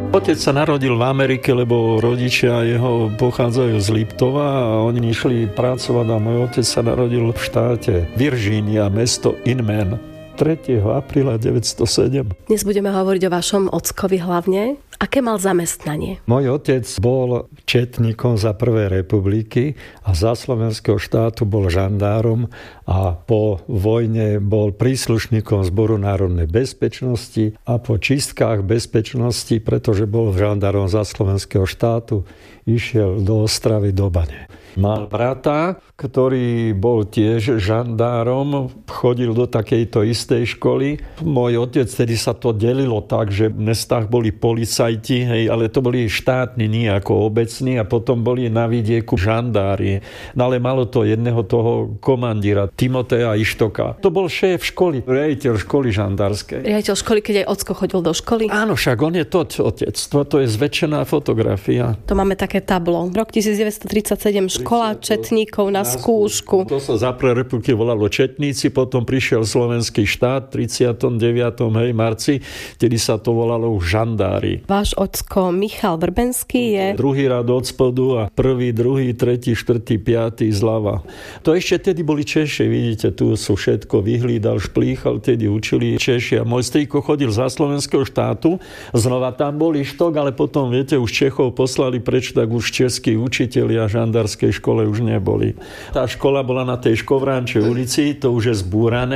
Otec sa narodil v Amerike, lebo rodičia jeho pochádzajú z Liptova a oni išli pracovať a môj otec sa narodil v štáte Virginia, mesto Inman, 3. apríla 1907. Dnes budeme hovoriť o vašom ockovi hlavne. Aké mal zamestnanie? Môj otec bol četníkom za prvej republiky a za slovenského štátu bol žandárom a po vojne bol príslušníkom Zboru národnej bezpečnosti a po čistkách bezpečnosti, pretože bol žandárom za slovenského štátu, išiel do Ostravy do Bane. Mal brata, ktorý bol tiež žandárom, chodil do takejto istej školy. Môj otec, tedy sa to delilo tak, že v mestách boli policajti, ale to boli štátni, nie ako obecní, a potom boli na vidieku žandári. No ale malo to jedného toho komandíra, Timoteja Ištoka. To bol šéf školy, riaditeľ školy žandárskej. Riaditeľ školy, keď aj ocko chodil do školy? Áno, však on je otec. To je zväčšená fotografia. To máme také tablo. Rok 1937, škola četníkov na skúšku. To sa za prvej republiky volalo četníci, potom prišiel slovenský štát v 39. marci, tedy sa to volalo už žandári. Váš ocko Michal Vrbenský je... Druhý rad od spodu a prvý, druhý, tretí, štvrtý, piatý zľava. To ešte tedy boli Češi, vidíte, tu sú všetko vyhlídal, šplíchal, tedy učili Češi. A môj strýko chodil za slovenského štátu, znova tam bol Ištok, ale potom, viete, už Čechov poslali preč, tak už českí učitelia žandárskej škole už neboli. Tá škola bola na tej Škovránčej ulici, to už je zbúrané.